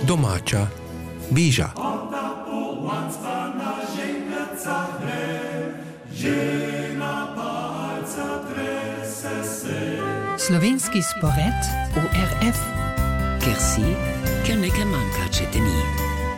domača viža. Slovenski spored v RF. Ker si, ker nekaj manjka, če te ni.